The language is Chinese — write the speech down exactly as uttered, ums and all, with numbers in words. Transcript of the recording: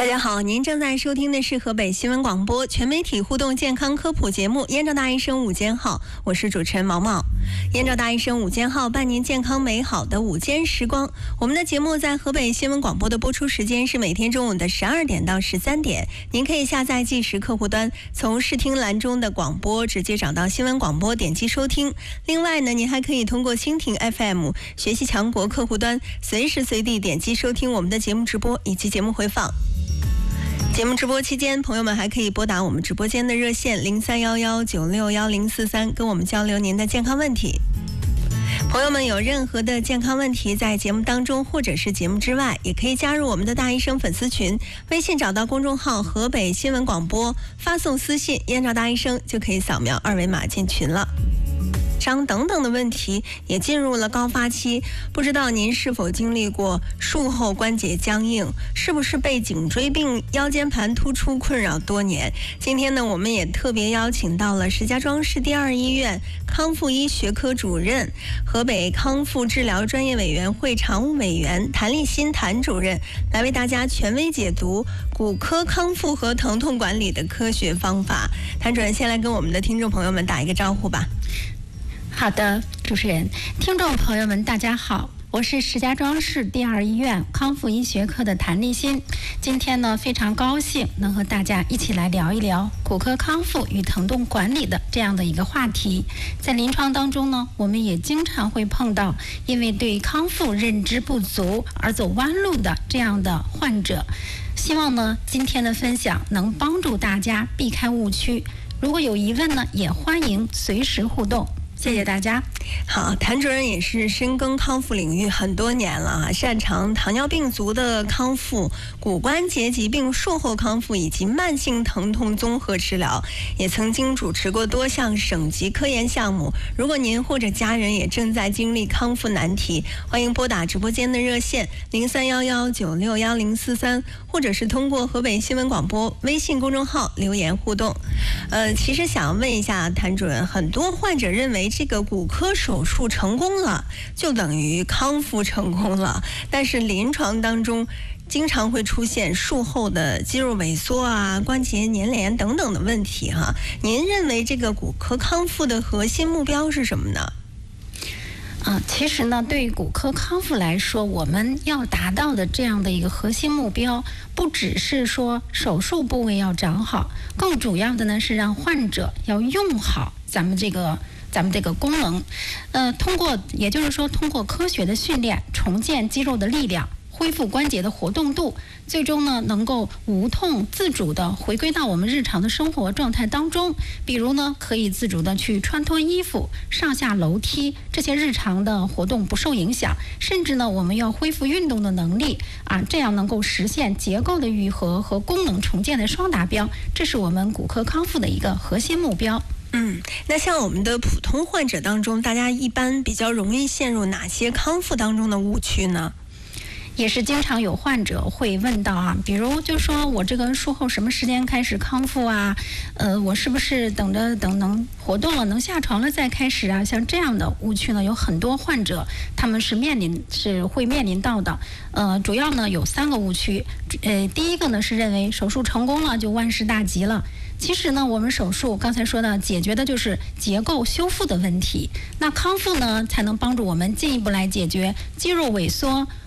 大家好，您正在收听的是河北新闻广播全媒体互动健康科普节目《燕赵大医生午间号》，我是主持人毛毛。燕赵大医生午间号伴您健康美好的午间时光。我们的节目在河北新闻广播的播出时间是每天中午的十二点到十三点，您可以下载即时客户端，从视听栏中的广播直接找到新闻广播，点击收听。另外呢，您还可以通过蜻蜓 F M 学习强国客户端，随时随地点击收听我们的节目直播以及节目回放。节目直播期间，朋友们还可以拨打我们直播间的热线零三幺幺九六幺零四三，跟我们交流您的健康问题。朋友们有任何的健康问题，在节目当中或者是节目之外，也可以加入我们的大医生粉丝群，微信找到公众号河北新闻广播，发送私信燕赵大医生就可以扫描二维码进群了。伤等等的问题也进入了高发期，不知道您是否经历过术后关节僵硬，是不是被颈椎病、腰间盘突出困扰多年？今天呢，我们也特别邀请到了石家庄市第二医院康复医学科主任、河北康复治疗专业委员会常务委员谭立新谭主任，来为大家权威解读骨科康复和疼痛管理的科学方法。谭主任先来跟我们的听众朋友们打一个招呼吧。 好的，主持人，听众朋友们，大家好，我是石家庄市第二医院康复医学科的谭立新。今天呢，非常高兴能和大家一起来聊一聊骨科康复与疼痛管理的这样的一个话题。在临床当中呢，我们也经常会碰到因为对康复认知不足而走弯路的这样的患者。希望呢，今天的分享能帮助大家避开误区。如果有疑问呢，也欢迎随时互动。谢谢大家。 好，谭主任也是深耕康复领域很多年了啊，擅长糖尿病足的康复、骨关节疾病术后康复以及慢性疼痛综合治疗，也曾经主持过多项省级科研项目。如果您或者家人也正在经历康复难题，欢迎拨打直播间的热线零三幺幺九六幺零四三，或者是通过河北新闻广播微信公众号留言互动。呃，其实想问一下谭主任，很多患者认为这个骨科手术成功了就等于康复成功了，但是临床当中经常会出现术后的肌肉萎缩啊、关节粘连等等的问题哈。您认为这个骨科康复的核心目标是什么呢？ 啊，其实呢，对于骨科康复来说，我们要达到的这样的一个核心目标，不只是说手术部位要长好，更主要的呢是让患者要用好咱们这个咱们这个功能。呃，通过，也就是说，通过科学的训练，重建肌肉的力量，恢复关节的活动度，最终呢能够无痛自主的回归到我们日常的生活状态当中。比如呢，可以自主的去穿脱衣服、上下楼梯，这些日常的活动不受影响。甚至呢，我们要恢复运动的能力啊，这样能够实现结构的愈合和功能重建的双达标。这是我们骨科康复的一个核心目标。 嗯，那像我们的普通患者当中，大家一般比较容易陷入哪些康复当中的误区呢？ 也是经常有患者会问到啊，比如就说我这个术后什么时间开始康复啊？呃，我是不是等着等能活动了、能下床了再开始啊？像这样的误区呢，有很多患者他们是面临是会面临到的。呃，主要呢有三个误区。呃，第一个呢是认为手术成功了就万事大吉了。其实呢，我们手术刚才说的解决的就是结构修复的问题，那康复呢才能帮助我们进一步来解决肌肉萎缩、